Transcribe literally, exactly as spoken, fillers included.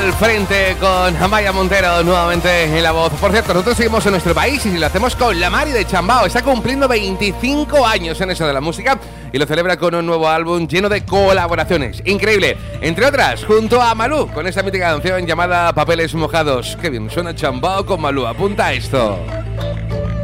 al frente con Amaya Montero nuevamente en la voz. Por cierto, nosotros seguimos en nuestro país y lo hacemos con la Mari de Chambao. Está cumpliendo veinticinco años en eso de la música y lo celebra con un nuevo álbum lleno de colaboraciones. Increíble. Entre otras, junto a Malú, con esta mítica canción llamada Papeles Mojados. Qué bien suena Chambao con Malú. Apunta esto.